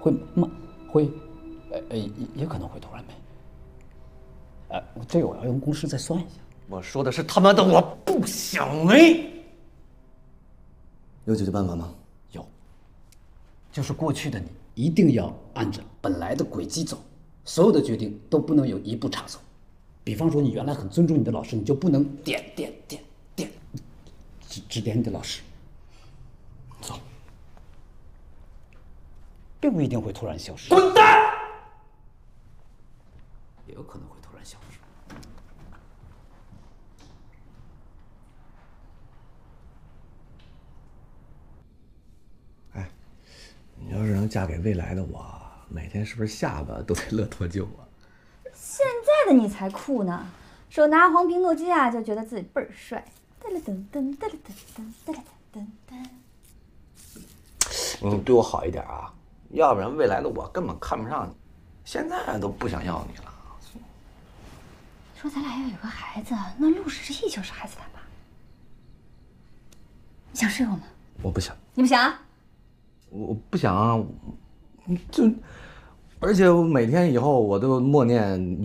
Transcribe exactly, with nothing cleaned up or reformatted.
会慢，会，呃呃，也也可能会突然没。呃，这个我要用公式再算一下。 我说的是他妈的，我不想没。 有解决办法吗？ 有，就是过去的你一定要按着本来的轨迹走，所有的决定都不能有一步差错。比方说，你原来很尊重你的老师，你就不能点点点点，指指点你的老师。走，并不一定会突然消失。 滚蛋！ 也有可能会突然消失。 哎，你要是能嫁给未来的我，每天是不是下巴都得乐脱臼啊？ 现在的你才酷呢，手拿黄屏诺基亚就觉得自己倍儿帅。噔了噔噔噔了噔噔噔了噔噔。 你对我好一点啊，要不然未来的我根本看不上你，现在都不想要你了。 说咱俩要有个孩子，那陆时义就是孩子他爸。你想睡我吗？ 我不想。 你不想啊？ 我不想啊，就，而且我每天以后我都默念。